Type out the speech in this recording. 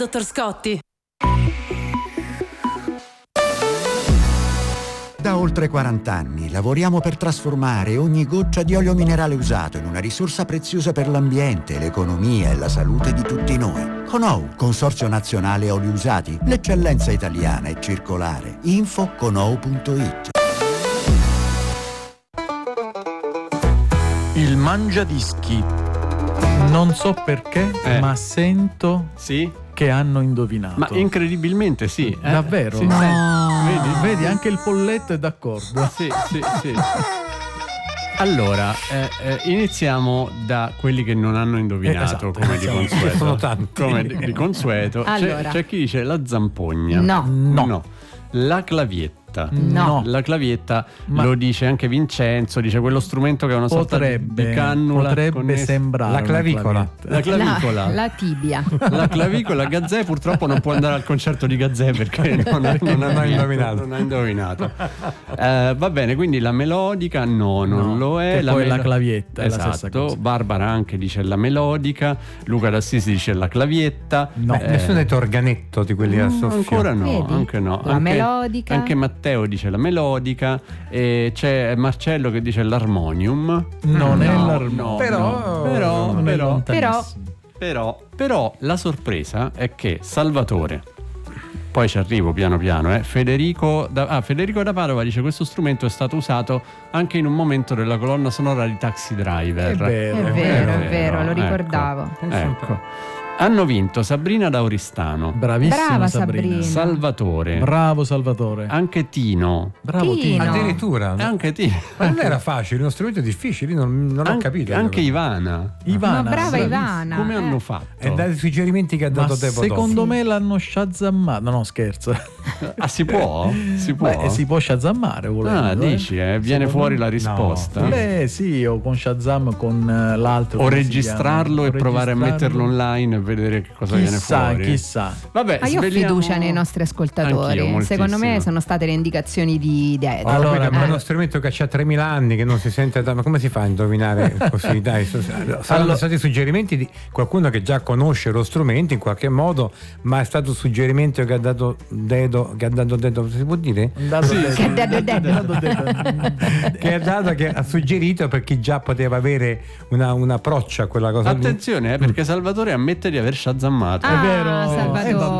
dottor Scotti. Da oltre 40 anni lavoriamo per trasformare ogni goccia di olio minerale usato in una risorsa preziosa per l'ambiente, l'economia e la salute di tutti noi. Conou, Consorzio Nazionale Oli Usati, l'eccellenza italiana è circolare. Info conou.it. Il mangiadischi. Non so perché, ma sento che hanno indovinato. Ma incredibilmente sì. Davvero? Sì, no. Vedi, anche il polletto è d'accordo. Sì. Allora, iniziamo da quelli che non hanno indovinato, esatto, come di consueto. Sono tanti. Come di consueto. Allora. C'è chi dice la zampogna. No. La clavietta. No. La clavietta Ma lo dice anche Vincenzo, dice quello strumento che è una sorta di cannula. Potrebbe connessa. sembrare La clavicola. La clavicola. La tibia. La clavicola. Gazzè purtroppo non può andare al concerto di Gazzè perché non ha indovinato. Va bene, quindi la melodica non lo è. Che poi la clavietta è la stessa esatto. cosa. Barbara anche dice la melodica, Luca d'Assisi dice la clavietta. No. Nessuno è organetto di quelli a soffio. Ancora no, Vedi? anche no. La melodica. Anche Matteo dice la melodica e c'è Marcello che dice l'armonium. Non è No, l'armonium. Però la sorpresa è che Salvatore, poi ci arrivo piano piano, Federico da Padova dice questo strumento è stato usato anche in un momento della colonna sonora di Taxi Driver. È vero, lo ricordavo. Ecco. Hanno vinto Sabrina da Oristano. Bravissima Brava Sabrina. Salvatore. Bravo Salvatore. Anche Tino. Bravo Tino. Addirittura. E anche Tino. Ma non era facile, uno strumento difficile, non ho capito. Anche Ivana. Ma brava Ivana. Come hanno fatto? E dai suggerimenti che ha dato te secondo me l'hanno shazammato. No, scherzo. Ah, si può? Si può? Beh, si può shazammare volendo. Ah, dici, viene fuori la No. risposta. Beh, sì, o con Shazam con l'altro. O come si registrarlo chiama? e provare a metterlo online e vedere che cosa viene fuori. Chissà. Vabbè, Ma io ho sveliamo- fiducia nei nostri ascoltatori. Anch'io, Secondo me moltissimo. sono state le indicazioni di Dedo. Allora, ma è uno strumento che ha 3000 anni, che non si sente ma come si fa a indovinare così? Dai, saranno stati suggerimenti di qualcuno che già conosce lo strumento in qualche modo, ma è stato suggerimento che ha dato Dedo, si può dire? Che ha suggerito per chi già poteva avere un approccio a quella cosa lì. Attenzione, perché Salvatore ammette di aver shazammato. Ah, vero. Salvatore. Vabbè.